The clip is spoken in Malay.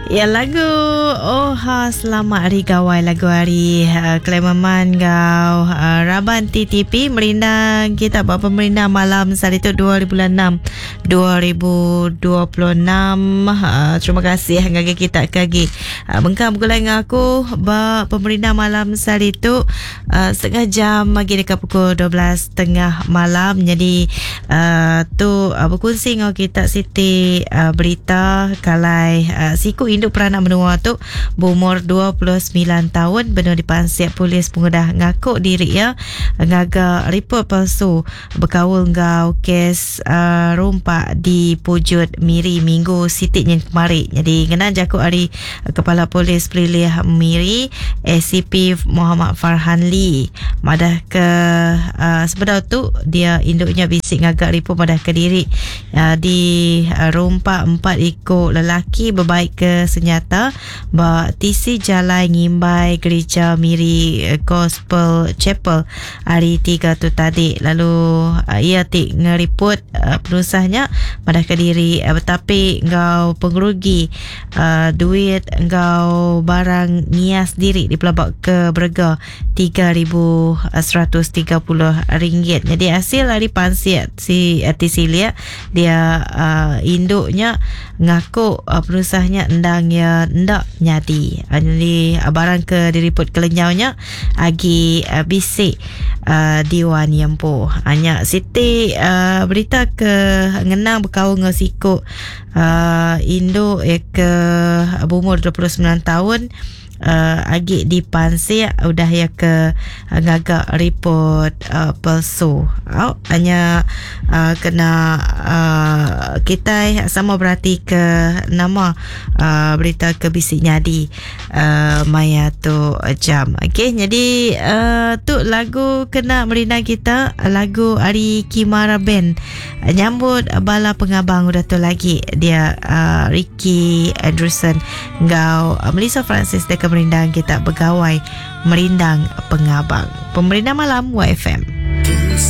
Ya lagu selamat hari gawai lagu hari Klemaman gau Raban TTP merindang kita buat pemerintah malam saat itu 2006 terima kasih ngagi kita kagi bengkam gulai dengan aku buat pemerintah malam saat itu setengah jam lagi dekat pukul 12.30 malam. Jadi tu berkongsi dengan kita Siti berita kalai siku induk peranak menua tu berumur 29 tahun benar dipansiap polis pengudah ngaku diri ya ngaga report palsu berkawal ngau kes rompak di Pujut Miri minggu sitik yang kemarin. Jadi kena jakut hari Kepala Polis Pelilih Miri ACP Muhammad Farhan Lee madah ke sebenarnya tu dia induknya bisik ngagak report madah ke diri di rompak 4 ekor lelaki berbaik ke senjata TC Jalan Ngimbai Gereja Miri Gospel Chapel hari 3 tu tadi. Lalu ia ngeriput penusahnya pada kediri tapi engkau pengerugi duit engkau barang ngias diri di pelabak ke berga RM3,130. Jadi hasil hari pansiat si Tisilia dia induknya ngaku penusahnya endang ya ndak nyadi. Jadi barang ke diriput kelenyaunya agi bisik Diwan Yampo hanya Siti berita ke ngenang berkawal dengan siku induk ke berumur 29 tahun agi di Pansir udah ya ke ngagak report palsu hanya kena kita sama berarti ke nama berita ke bisik nyadi maya tu jam. Okey, jadi tu lagu kena merindang kita lagu Ari Kimara Band nyambut bala pengabang udah tu lagi dia Ricky Anderson ngau Melissa Francis dekat merindang kita bergawai merindang pengabang pemerintah malam YFM.